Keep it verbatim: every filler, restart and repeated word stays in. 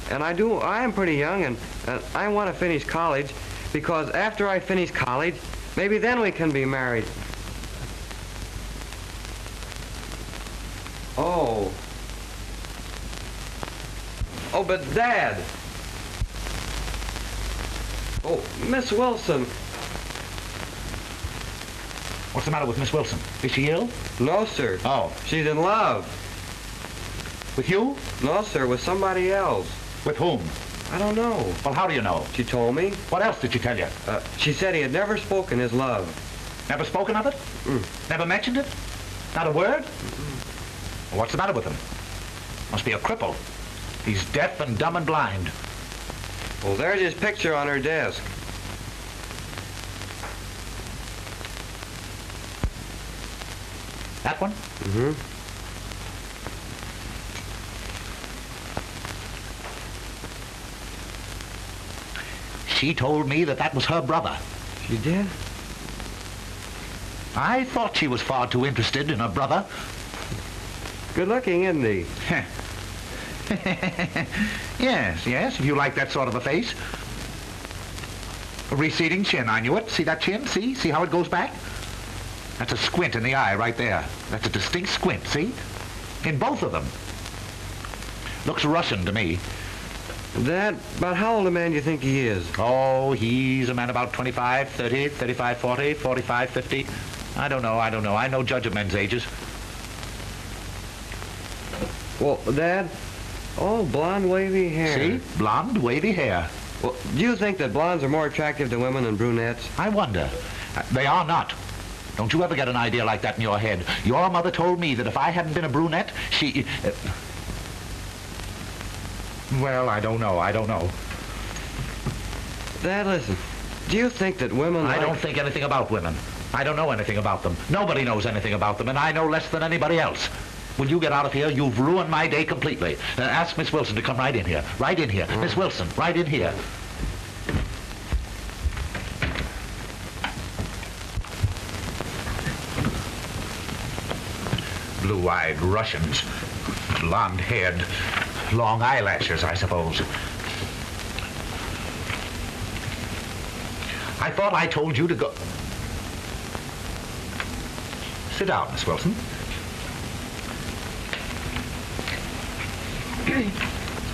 And I do, I am pretty young, and, and I want to finish college, because after I finish college, maybe then we can be married. Oh. Oh, but Dad. Oh, Miss Wilson. What's the matter with Miss Wilson? Is she ill? No, sir. Oh. She's in love. With you? No, sir, with somebody else. With whom? I don't know. Well, how do you know? She told me. What else did she tell you? Uh, she said he had never spoken his love. Never spoken of it? Mm. Never mentioned it? Not a word? Mm-mm. Well, what's the matter with him? Must be a cripple. He's deaf and dumb and blind. Well, there's his picture on her desk. That one? Mm-hmm. She told me that that was her brother. She did? I thought she was far too interested in her brother. Good looking, isn't he? Yes, yes, if you like that sort of a face. A receding chin, I knew it. See that chin? See? See how it goes back? That's a squint in the eye right there. That's a distinct squint, see? In both of them. Looks Russian to me. Dad, about how old a man do you think he is? Oh, he's a man about twenty-five, thirty, thirty-five, forty, forty-five, fifty. I don't know, I don't know. I no judge of men's ages. Well, Dad, oh, blonde, wavy hair. See? Blonde, wavy hair. Well, do you think that blondes are more attractive to women than brunettes? I wonder. Uh, they are not. Don't you ever get an idea like that in your head. Your mother told me that if I hadn't been a brunette, she... Uh, well, I don't know. I don't know. Dad, listen. Do you think that women I like... don't think anything about women. I don't know anything about them. Nobody knows anything about them, and I know less than anybody else. Will you get out of here? You've ruined my day completely. Uh, ask Miss Wilson to come right in here. Right in here. Mm. Miss Wilson, right in here. Blue-eyed Russians. Blonde-haired. Long eyelashes, I suppose. I thought I told you to go... Sit down, Miss Wilson.